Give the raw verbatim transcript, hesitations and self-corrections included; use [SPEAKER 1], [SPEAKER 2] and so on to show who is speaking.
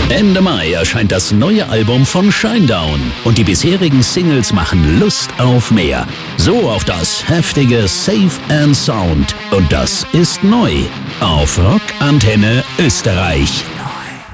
[SPEAKER 1] Ende Mai erscheint das neue Album von Shinedown und die bisherigen Singles machen Lust auf mehr. So auch das heftige Safe and Sound. Und das ist neu auf Rock Antenne Österreich.